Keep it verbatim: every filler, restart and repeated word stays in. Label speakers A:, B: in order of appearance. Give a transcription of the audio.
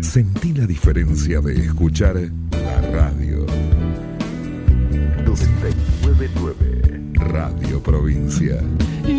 A: Sentí la diferencia de escuchar la radio. noventa y nueve punto nueve Radio Provincia.